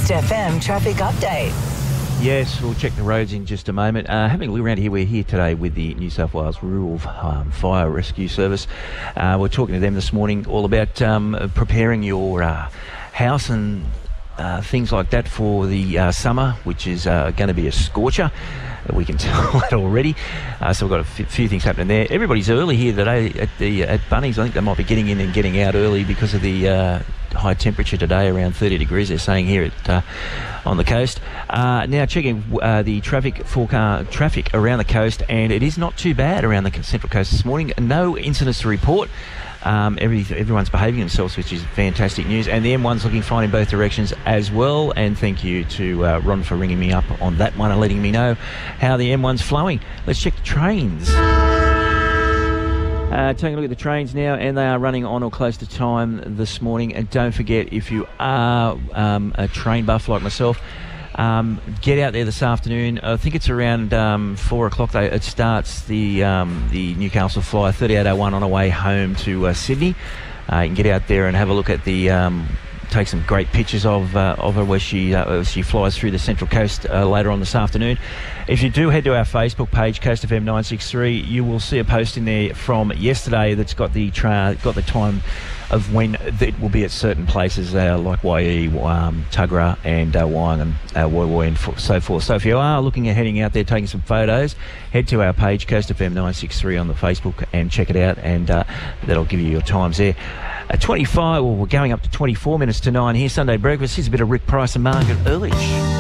Coast FM traffic update. Yes, we'll check the roads in just a moment. Having a look around here, we're here today with the New South Wales Rural Fire Rescue Service. We're talking to them this morning all about preparing your house and things like that for the summer, which is going to be a scorcher. We can tell that already. So we've got a few things happening there. Everybody's early here today at Bunnings. I think they might be getting in and getting out early because of the high temperature today, around 30 degrees, they're saying here on the coast. Now checking the traffic around the coast, and it is not too bad around the Central Coast this morning. No incidents to report. Everyone's behaving themselves, which is fantastic news, and the M1's looking fine in both directions as well. And thank you to Ron for ringing me up on that one and letting me know how the M1's flowing. Let's check the trains. Taking a look at the trains now, and they are running on or close to time this morning. And don't forget, if you are a train buff like myself, get out there this afternoon. I think it's around 4 o'clock. It starts the Newcastle Flyer 3801 on our way home to Sydney. You can get out there and have a look at take some great pictures of her where she flies through the Central Coast later on this afternoon. If you do head to our Facebook page, Coast FM 963, you will see a post in there from yesterday that's got the time of when it will be at certain places like YE, Tuggerah and Wyong and Woy Woy and so forth. So if you are looking at heading out there taking some photos, head to our page, Coast FM 963 on the Facebook, and check it out, and that'll give you your times there. We're going up to 24 minutes to 9 here, Sunday Breakfast. Here's a bit of Rick Price and Margaret Earlich.